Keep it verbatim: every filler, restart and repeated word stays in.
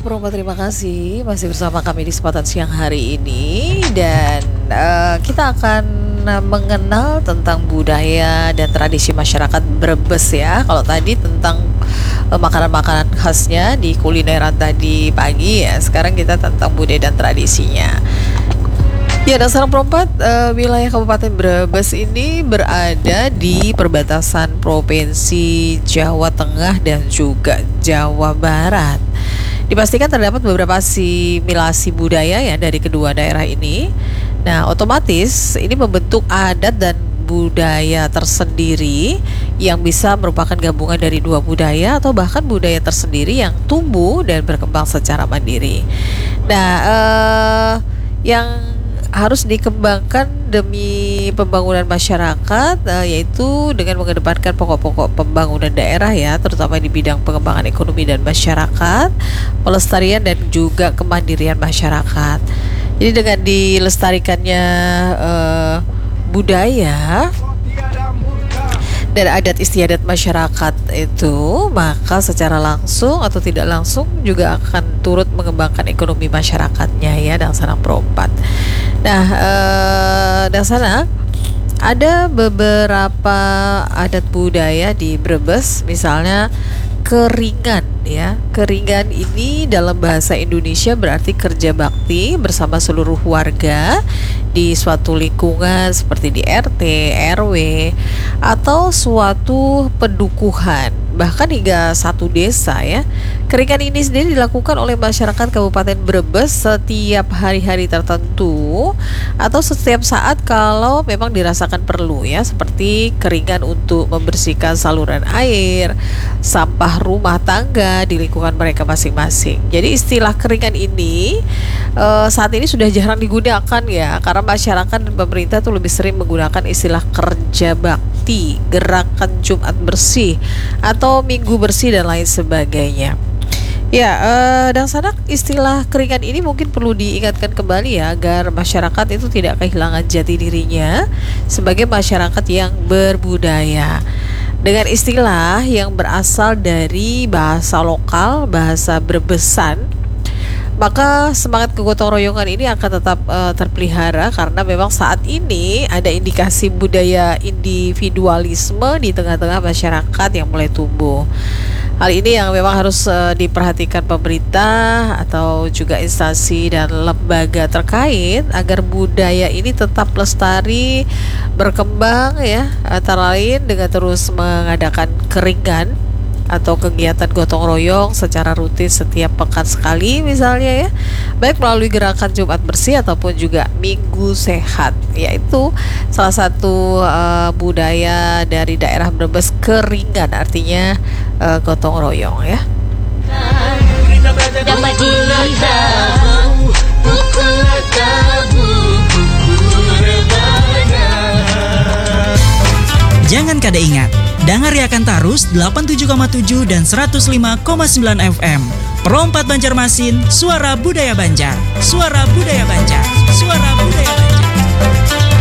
Perompak, terima kasih masih bersama kami di kesempatan siang hari ini. Dan uh, kita akan uh, mengenal tentang budaya dan tradisi masyarakat Brebes ya. Kalau tadi tentang uh, makanan-makanan khasnya di kulineran tadi pagi ya, sekarang kita tentang budaya dan tradisinya. Ya, dan sarang perompat, uh, wilayah Kabupaten Brebes ini berada di perbatasan Provinsi Jawa Tengah dan juga Jawa Barat. Dipastikan terdapat beberapa asimilasi budaya ya dari kedua daerah ini. Nah, otomatis ini membentuk adat dan budaya tersendiri yang bisa merupakan gabungan dari dua budaya atau bahkan budaya tersendiri yang tumbuh dan berkembang secara mandiri. Nah, uh, yang harus dikembangkan demi pembangunan masyarakat, uh, yaitu dengan mengedepankan pokok-pokok pembangunan daerah ya, terutama di bidang pengembangan ekonomi dan masyarakat, pelestarian dan juga kemandirian masyarakat. Jadi dengan dilestarikannya uh, budaya dan adat istiadat masyarakat itu, maka secara langsung atau tidak langsung juga akan turut mengembangkan ekonomi masyarakatnya ya, dan sarang perompat. Nah, eh, dan sana ada beberapa adat budaya di Brebes, misalnya keringan ya. Keringan ini dalam bahasa Indonesia berarti kerja bakti bersama seluruh warga di suatu lingkungan seperti di R T, R W, atau suatu pedukuhan, bahkan hingga satu desa ya. Keringan ini sendiri dilakukan oleh masyarakat Kabupaten Brebes setiap hari-hari tertentu atau setiap saat kalau memang dirasakan perlu ya, seperti keringan untuk membersihkan saluran air, sampah rumah tangga di lingkungan mereka masing-masing. Jadi istilah keringan ini uh, saat ini sudah jarang digunakan ya, karena masyarakat dan pemerintah tuh lebih sering menggunakan istilah kerja bakti, gerakan Jumat bersih, atau minggu bersih dan lain sebagainya. Ya, uh, dan sanak istilah keringan ini mungkin perlu diingatkan kembali ya, agar masyarakat itu tidak kehilangan jati dirinya sebagai masyarakat yang berbudaya. Dengan istilah yang berasal dari bahasa lokal, bahasa Brebesan, maka semangat kegotong royongan ini akan tetap uh, terpelihara, karena memang saat ini ada indikasi budaya individualisme di tengah-tengah masyarakat yang mulai tumbuh. Hal ini yang memang harus uh, diperhatikan pemerintah atau juga instansi dan lembaga terkait agar budaya ini tetap lestari, berkembang ya, antara lain dengan terus mengadakan keringan atau kegiatan gotong royong secara rutin setiap pekan sekali misalnya ya, baik melalui gerakan Jumat bersih ataupun juga minggu sehat, yaitu salah satu uh, budaya dari daerah Brebes, keringan artinya uh, gotong royong ya. Jangan kada ingat, dengariakan tarus delapan puluh tujuh koma tujuh dan seratus lima koma sembilan F M. Perompat Banjarmasin, suara budaya Banjar. Suara budaya Banjar. Suara budaya Banjar.